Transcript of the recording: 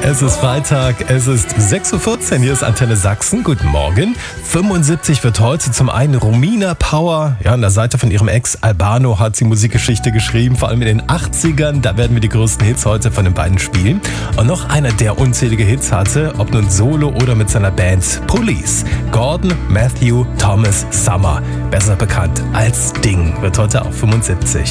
Es ist Freitag, es ist 6.14 Uhr, hier ist Antenne Sachsen. Guten Morgen. 75 wird heute zum einen Romina Power. Ja, an der Seite von ihrem Ex Albano hat sie Musikgeschichte geschrieben, vor allem in den 80ern. Da werden wir die größten Hits heute von den beiden spielen. Und noch einer, der unzählige Hits hatte, ob nun solo oder mit seiner Band Police. Gordon Matthew Thomas Summer, besser bekannt als Ding, wird heute auch 75.